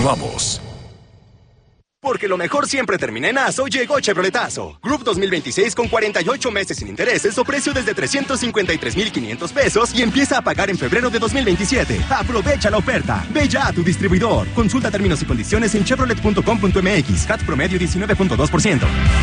Continuamos. Porque lo mejor siempre termina en ASO, llegó Chevroletazo. Group 2026 con 48 meses sin intereses o precio desde 353,500 pesos y empieza a pagar en febrero de 2027. Aprovecha la oferta. Ve ya a tu distribuidor. Consulta términos y condiciones en chevrolet.com.mx. CAT promedio 19.2%.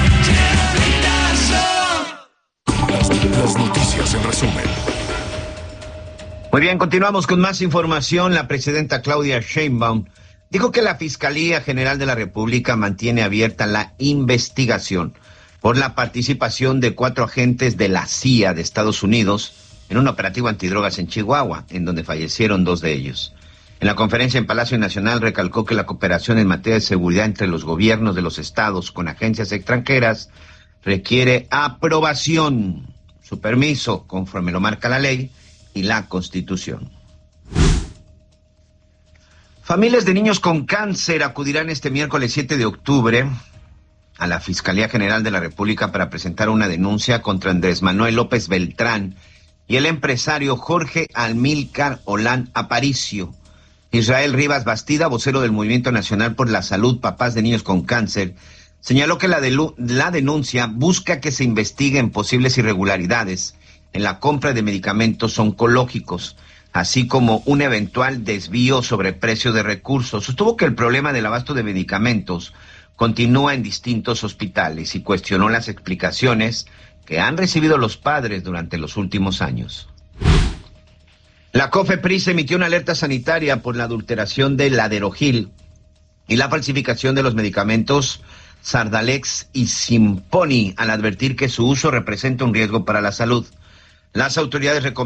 Las noticias en resumen. Muy bien, continuamos con más información. La presidenta Claudia Sheinbaum dijo que la Fiscalía General de la República mantiene abierta la investigación por la participación de 4 agentes de la CIA de Estados Unidos en un operativo antidrogas en Chihuahua, en donde fallecieron 2 de ellos. En la conferencia en Palacio Nacional recalcó que la cooperación en materia de seguridad entre los gobiernos de los estados con agencias extranjeras requiere aprobación, su permiso, conforme lo marca la ley y la Constitución. Familias de niños con cáncer acudirán este miércoles 7 de octubre a la Fiscalía General de la República para presentar una denuncia contra Andrés Manuel López Beltrán y el empresario Jorge Amílcar Olán Aparicio. Israel Rivas Bastida, vocero del Movimiento Nacional por la Salud Papás de Niños con Cáncer, señaló que la denuncia busca que se investiguen posibles irregularidades en la compra de medicamentos oncológicos, así como un eventual desvío sobre precio de recursos. Sostuvo que el problema del abasto de medicamentos continúa en distintos hospitales y cuestionó las explicaciones que han recibido los padres durante los últimos años. La COFEPRIS emitió una alerta sanitaria por la adulteración del Laderogil y la falsificación de los medicamentos Sardalex y Simponi, al advertir que su uso representa un riesgo para la salud. Las autoridades recomendaron